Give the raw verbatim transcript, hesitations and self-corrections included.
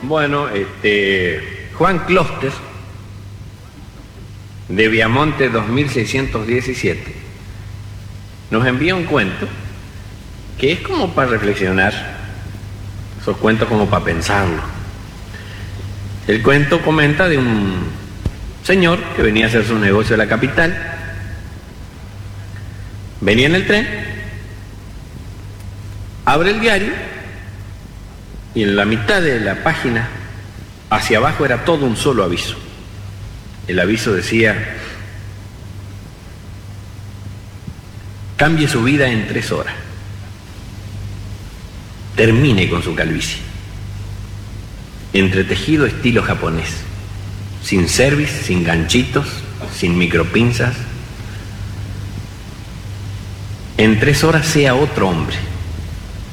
Bueno, este, Juan Closter, de Viamonte dos mil seiscientos diecisiete, nos envía un cuento que es como para reflexionar, esos cuentos como para pensarlo. El cuento comenta de un señor que venía a hacer su negocio a la capital, venía en el tren, abre el diario y en la mitad de la página hacia abajo era todo un solo aviso. El aviso decía: cambie su vida en tres horas, termine con su calvicie, entretejido estilo japonés, sin cerviz, sin ganchitos, sin micropinzas. En tres horas sea otro hombre.